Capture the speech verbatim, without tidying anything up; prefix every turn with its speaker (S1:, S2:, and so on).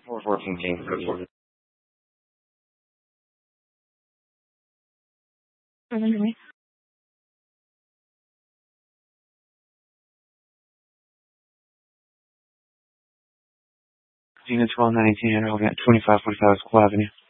S1: four fourteen James Cook. Gina twelve nineteen, I'll get twenty-five forty-five School Avenue.